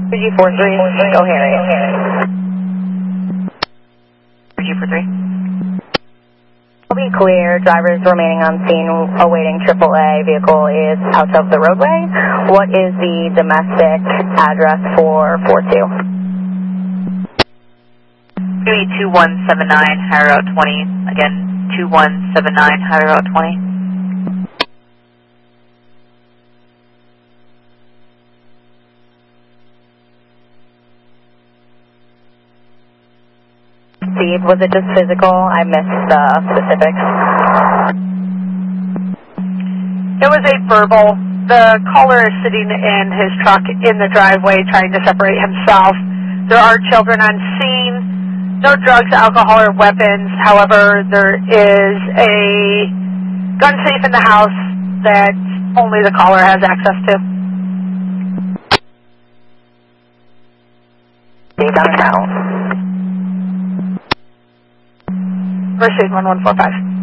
2G43, go Harry. 2G43. Will be clear. Drivers remaining on scene awaiting AAA. Vehicle is out of the roadway. What is the domestic address for 42? 2179 High Route 20. Again, 2179 High Route 20. Steve, was it just physical? I missed the specifics. It was a verbal. The caller is sitting in his truck in the driveway trying to separate himself. There are children on scene. No drugs, alcohol, or weapons. However, there is a gun safe in the house that only the caller has access to. Steve, on the house. Proceed 1145.